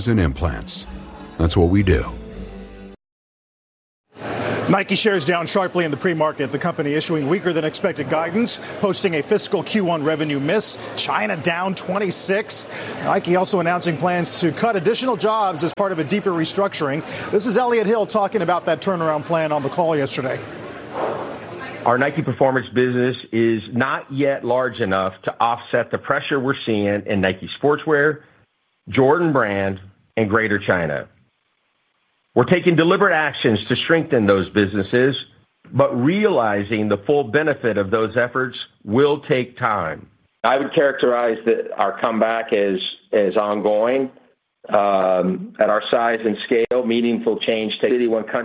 is in implants. That's what we do. Nike shares down sharply in the pre-market. The company issuing weaker than expected guidance, posting a fiscal Q1 revenue miss. China down 26. Nike also announcing plans to cut additional jobs as part of a deeper restructuring. This is Elliott Hill talking about that turnaround plan on the call yesterday. Our Nike Performance business is not yet large enough to offset the pressure we're seeing in Nike Sportswear, Jordan Brand, and Greater China. We're taking deliberate actions to strengthen those businesses, but realizing the full benefit of those efforts will take time. I would characterize our comeback as ongoing. At our size and scale, meaningful change takes 81 countries.